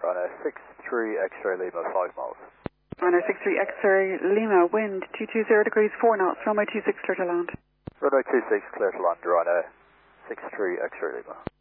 Runway 63 X-ray Lima, 5 miles. Runway 63 X-ray Lima, wind 220 degrees 4 knots, runway 26 clear to land. Runway 26 clear to land, runway 63 X-ray Lima.